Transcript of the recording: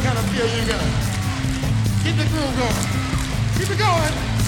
kind of feel you got. Keep the groove going. Keep it going.